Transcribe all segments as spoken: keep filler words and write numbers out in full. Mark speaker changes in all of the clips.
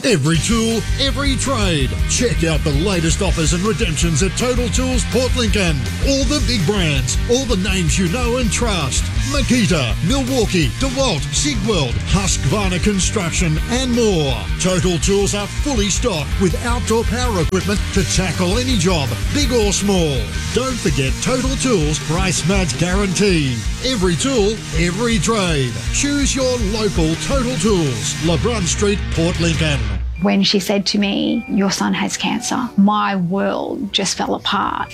Speaker 1: Every tool, every trade. Check out the latest offers and redemptions at Total Tools Port Lincoln. All the big brands, all the names you know and trust. Makita, Milwaukee, DeWalt, Sigweld, Husqvarna Construction and more. Total Tools are fully stocked with outdoor power equipment to tackle any job, big or small. Don't forget Total Tools price match guarantee. Every tool, every trade. Choose your local Total Tools. LeBron Street, Port Lincoln.
Speaker 2: When she said to me, "Your son has cancer," my world just fell apart.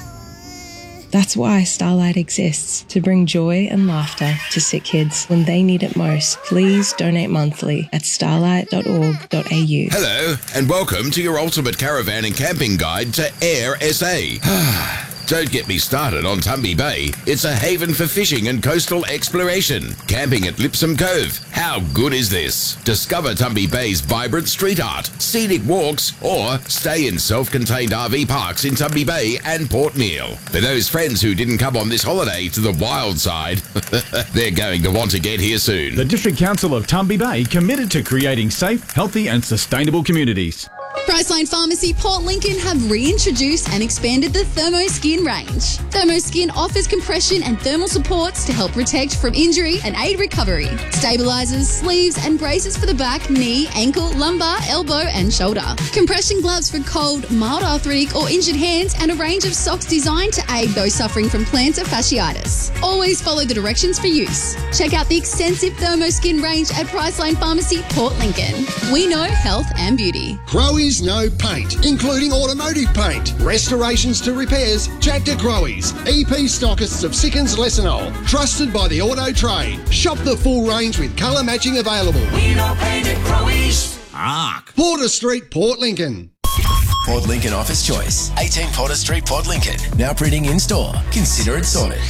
Speaker 3: That's why Starlight exists, to bring joy and laughter to sick kids when they need it most. Please donate monthly at starlight dot org dot a u.
Speaker 4: Hello, and welcome to your ultimate caravan and camping guide to Air S A. Don't get me started on Tumby Bay. It's a haven for fishing and coastal exploration. Camping at Lipsum Cove. How good is this? Discover Tumby Bay's vibrant street art, scenic walks, or stay in self-contained R V parks in Tumby Bay and Port Neal. For those friends who didn't come on this holiday to the wild side, they're going to want to get here soon.
Speaker 5: The District Council of Tumby Bay committed to creating safe, healthy and sustainable communities.
Speaker 6: Priceline Pharmacy Port Lincoln have reintroduced and expanded the Thermo Skin range. Thermo Skin offers compression and thermal supports to help protect from injury and aid recovery. Stabilizers, sleeves and braces for the back, knee, ankle, lumbar, elbow and shoulder. Compression gloves for cold, mild arthritic or injured hands, and a range of socks designed to aid those suffering from plantar fasciitis. Always follow the directions for use. Check out the extensive Thermo Skin range at Priceline Pharmacy Port Lincoln. We know health and beauty.
Speaker 7: Crowies Know Paint, including automotive paint, restorations to repairs. Chat to Crowies, E P stockists of Sickens Lessenol, trusted by the auto trade. Shop the full range with colour matching available.
Speaker 8: We know paint at Crowies.
Speaker 7: Arc. Porter Street, Port Lincoln.
Speaker 9: Port Lincoln Office Choice, eighteen Porter Street, Port Lincoln. Now printing in store. Consider it sorted.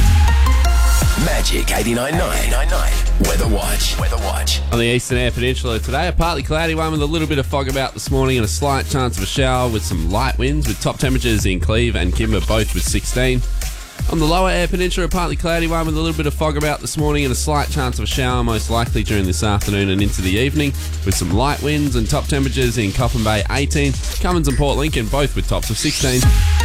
Speaker 9: Magic eighty-nine point nine. Weather Watch. Weather Watch.
Speaker 10: On the Eastern Air Peninsula today, a partly cloudy one with a little bit of fog about this morning and a slight chance of a shower with some light winds, with top temperatures in Cleve and Kimber both with sixteen. On the lower Air Peninsula, a partly cloudy one with a little bit of fog about this morning and a slight chance of a shower most likely during this afternoon and into the evening, with some light winds and top temperatures in Coffin Bay eighteen, Cummins and Port Lincoln both with tops of sixteen.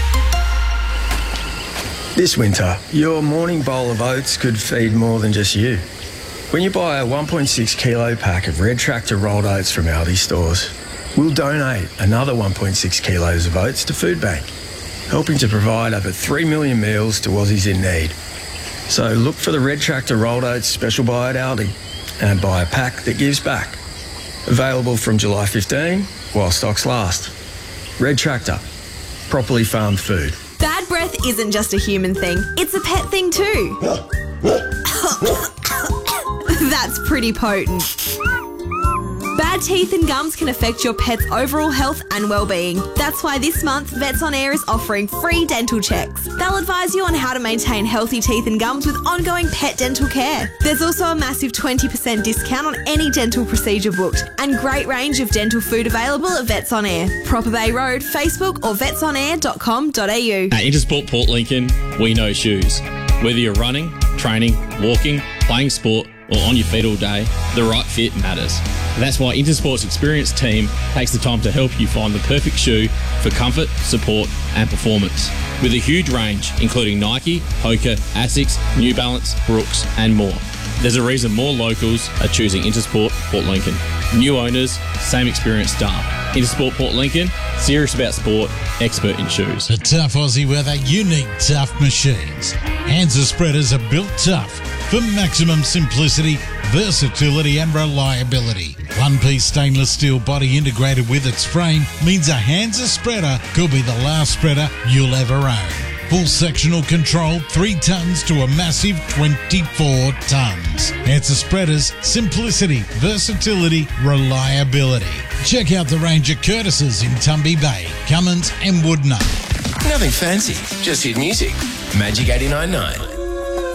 Speaker 11: This winter, your morning bowl of oats could feed more than just you. When you buy a one point six kilo pack of Red Tractor rolled oats from Aldi stores, we'll donate another one point six kilos of oats to Food Bank, helping to provide over three million meals to Aussies in need. So look for the Red Tractor rolled oats special buy at Aldi and buy a pack that gives back. Available from July fifteenth while stocks last. Red Tractor, properly farmed food.
Speaker 12: Bad breath isn't just a human thing, it's a pet thing too. That's pretty potent. Bad teeth and gums can affect your pet's overall health and well-being. That's why this month, Vets on Air is offering free dental checks. They'll advise you on how to maintain healthy teeth and gums with ongoing pet dental care. There's also a massive twenty percent discount on any dental procedure booked, and great range of dental food available at Vets on Air. Proper Bay Road, Facebook or vets on air dot com dot a u.
Speaker 13: At Intersport Port Lincoln, we know shoes. Whether you're running, training, walking, playing sport, or on your feet all day, the right fit matters. That's why Intersport's experienced team takes the time to help you find the perfect shoe for comfort, support and performance. With a huge range, including Nike, Hoka, Asics, New Balance, Brooks and more. There's a reason more locals are choosing Intersport Port Lincoln. New owners, same experienced staff. Intersport Port Lincoln, serious about sport, expert in shoes.
Speaker 14: The tough Aussie weather, you need tough machines. Hansa spreaders are built tough for maximum simplicity, versatility and reliability. One-piece stainless steel body integrated with its frame means a Hansa spreader could be the last spreader you'll ever own. Full sectional control, three tonnes to a massive twenty-four tonnes. Hansa spreaders, simplicity, versatility, reliability. Check out the range of Curtis's in Tumby Bay, Cummins and Woodnut.
Speaker 9: Nothing fancy, just hit music. Magic eighty-nine point nine.